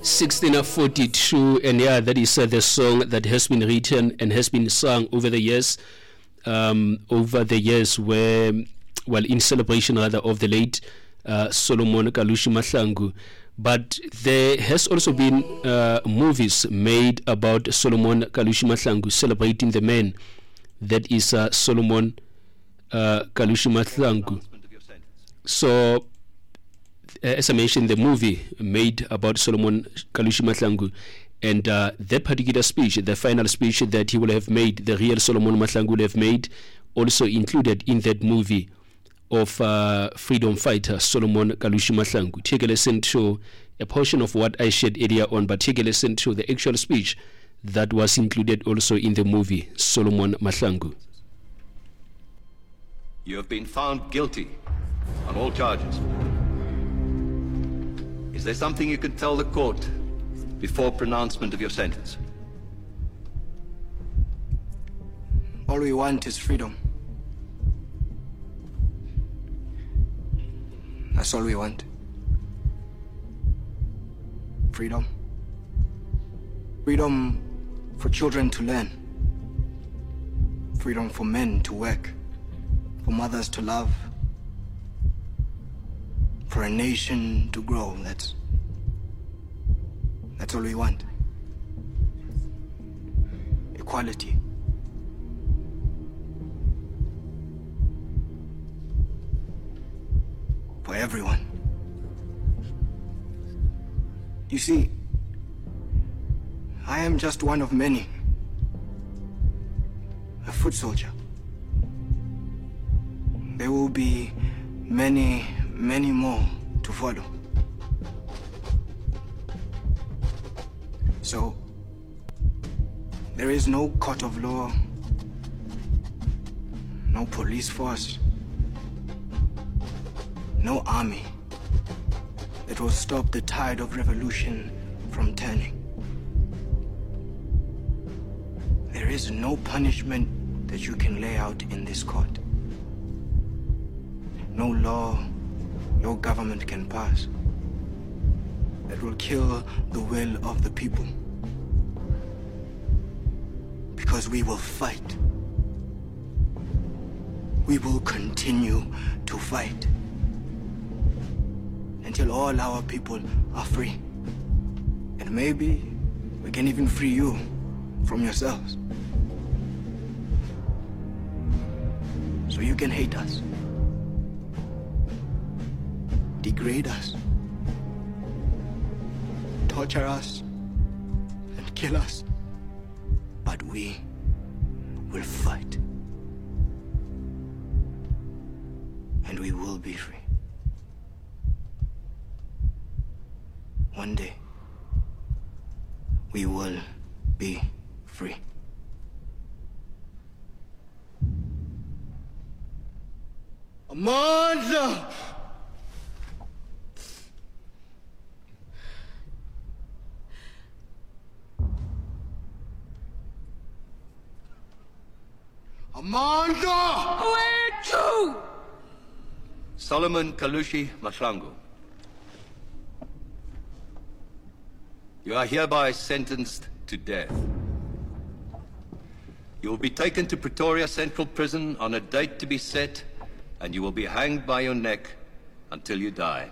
1642, and yeah, that is the song that has been written and has been sung over the years, where, well, in celebration rather of the late Solomon Kalushi Mahlangu. But there has also been movies made about Solomon Kalushi Mahlangu, celebrating the man that is Solomon Kalushi Mahlangu. So, as I mentioned, the movie made about Solomon Kalushi Mahlangu, and that particular speech, the final speech that he will have made, the real Solomon Mahlangu will have made, also included in that movie of freedom fighter Solomon Kalushi Mahlangu. Take a listen to a portion of what I shared earlier on, but take a listen to the actual speech that was included also in the movie Solomon Mahlangu. You have been found guilty on all charges. Is there something you can tell the court before pronouncement of your sentence? All we want is freedom. That's all we want. Freedom. Freedom for children to learn. Freedom for men to work. For mothers to love. For a nation to grow. That's all we want. Equality. For everyone. You see, I am just one of many. A foot soldier. There will be many, many more to follow. So, there is no court of law, no police force, no army that will stop the tide of revolution from turning. There is no punishment that you can lay out in this court. No law your government can pass that will kill the will of the people. Because we will fight. We will continue to fight until all our people are free. And maybe we can even free you from yourselves. So you can hate us, degrade us, torture us, and kill us. But we will fight. And we will be free. One day, we will be free. Amandla! Amanda! Where to? Solomon Kalushi Mahlangu. You are hereby sentenced to death. You will be taken to Pretoria Central Prison on a date to be set, and you will be hanged by your neck until you die.